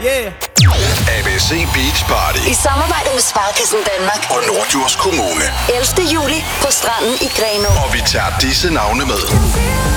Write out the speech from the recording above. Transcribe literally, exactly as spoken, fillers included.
Yeah. A B C Beach Party. I samarbejde med Sparkassen Danmark og Norddjurs Kommune. ellevte juli på stranden i Grenaa. Og vi tager disse navne med.